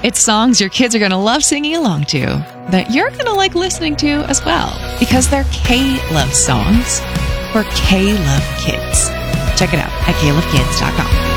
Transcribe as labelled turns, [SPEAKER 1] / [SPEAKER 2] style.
[SPEAKER 1] It's songs your kids are going to love singing along to, that you're going to like listening to as well, because they're K-Love songs for K-Love kids. Check it out at KLoveKids.com.